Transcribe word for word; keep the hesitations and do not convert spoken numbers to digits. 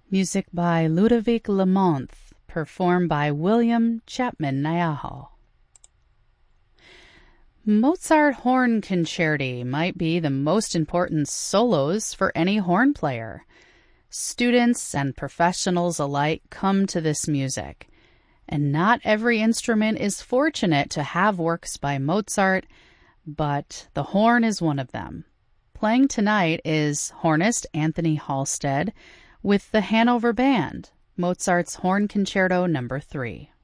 Music by Ludovic Lamonth, performed by William Chapman Niahau. Mozart Horn Concerti might be the most important solos for any horn player. Students and professionals alike come to this music, and not every instrument is fortunate to have works by Mozart, but the horn is one of them. Playing tonight is hornist Anthony Halstead with the Hanover Band, Mozart's Horn Concerto number three.